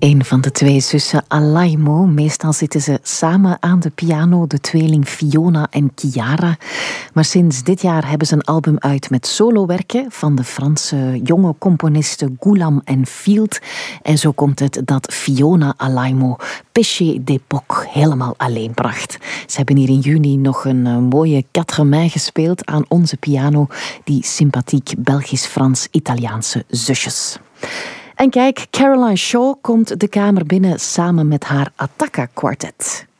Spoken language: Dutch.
Een van de twee zussen, Alaimo. Meestal zitten ze samen aan de piano, de tweeling Fiona en Chiara. Maar sinds dit jaar hebben ze een album uit met solowerken van de Franse jonge componisten Goulam en Field. En zo komt het dat Fiona Alaimo Péché d'époque helemaal alleen bracht. Ze hebben hier in juni nog een mooie Quatre Mains gespeeld aan onze piano, die sympathiek Belgisch-Frans-Italiaanse zusjes. En kijk, Caroline Shaw komt de kamer binnen samen met haar Attacca Quartet.